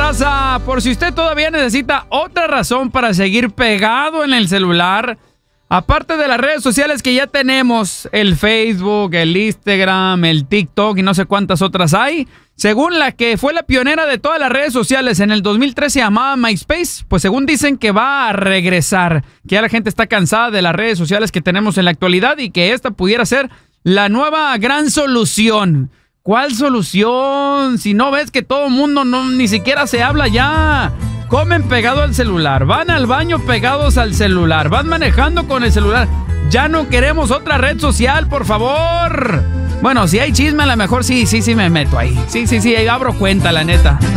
raza, por si usted todavía necesita otra razón para seguir pegado en el celular, aparte de las redes sociales que ya tenemos, el Facebook, el Instagram, el TikTok y no sé cuántas otras hay, según la que fue la pionera de todas las redes sociales en el 2013 se llamaba MySpace, pues según dicen que va a regresar, que ya la gente está cansada de las redes sociales que tenemos en la actualidad y que esta pudiera ser la nueva gran solución. ¿Cuál solución? Si no ves que todo el mundo ni siquiera se habla ya. Comen pegado al celular, van al baño pegados al celular, van manejando con el celular. Ya no queremos otra red social, por favor. Bueno, si hay chisme, a lo mejor sí me meto ahí. Sí, ahí abro cuenta, la neta.